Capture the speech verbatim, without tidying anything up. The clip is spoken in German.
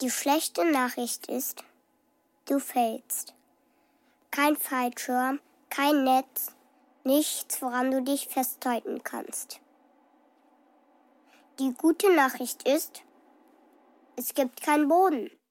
Die schlechte Nachricht ist, du fällst. Kein Fallschirm, kein Netz, nichts, woran du dich festhalten kannst. Die gute Nachricht ist, es gibt keinen Boden.